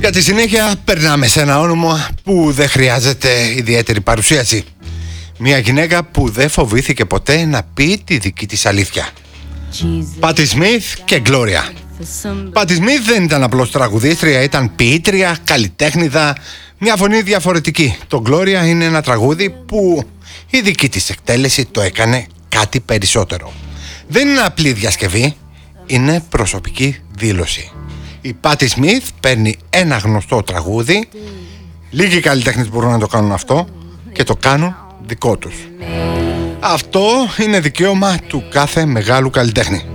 Για τη συνέχεια περνάμε σε ένα όνομα που δεν χρειάζεται ιδιαίτερη παρουσίαση. Μια γυναίκα που δεν φοβήθηκε ποτέ να πει τη δική της αλήθεια. Πάτι Σμιθ και Γκλόρια. Πάτι Σμιθ δεν ήταν απλώς τραγουδίστρια, ήταν ποιήτρια, καλλιτέχνηδα, μια φωνή διαφορετική. Το Γκλόρια είναι ένα τραγούδι που η δική της εκτέλεση το έκανε κάτι περισσότερο. Δεν είναι απλή διασκευή, είναι προσωπική δήλωση. Η Πάτι Σμιθ παίρνει ένα γνωστό τραγούδι, λίγοι καλλιτέχνες μπορούν να το κάνουν αυτό και το κάνουν δικό τους. Αυτό είναι δικαίωμα του κάθε μεγάλου καλλιτέχνη.